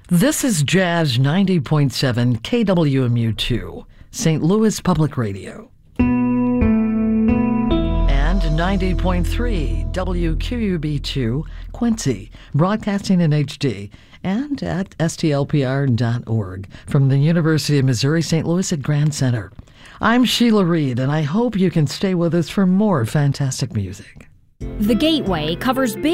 This is Jazz 90.7 KWMU2, St. Louis Public Radio. And 90.3 WQUB2, Quincy, broadcasting in HD and at stlpr.org from the University of Missouri St. Louis at Grand Center. I'm Sheila Reed, and I hope you can stay with us for more fantastic music. The Gateway covers big